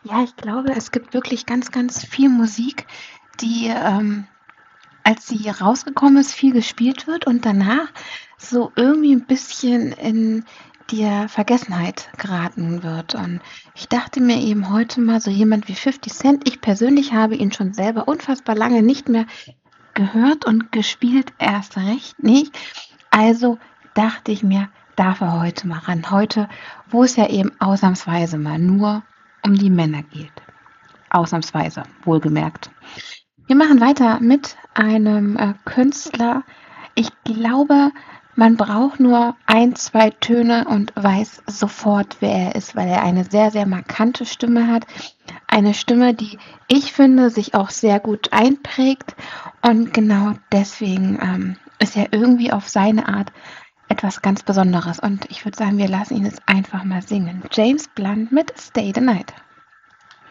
Ja, ich glaube, es gibt wirklich ganz, ganz viel Musik, die, als sie rausgekommen ist, viel gespielt wird und danach so irgendwie 'n bisschen in der Vergessenheit geraten wird. Und ich dachte mir eben heute mal, so jemand wie 50 Cent, ich persönlich habe ihn schon selber unfassbar lange nicht mehr gehört und gespielt erst recht nicht. Also dachte ich mir, darf er heute mal ran. Heute, wo es ja eben ausnahmsweise mal nur um die Männer geht. Ausnahmsweise, wohlgemerkt. Wir machen weiter mit einem Künstler. Ich glaube, man braucht nur ein, 2 Töne und weiß sofort, wer er ist, weil er eine sehr, sehr markante Stimme hat. Eine Stimme, die ich finde, sich auch sehr gut einprägt. Und genau deswegen ist er irgendwie auf seine Art etwas ganz Besonderes. Und ich würde sagen, wir lassen ihn jetzt einfach mal singen. James Blunt mit Stay the Night.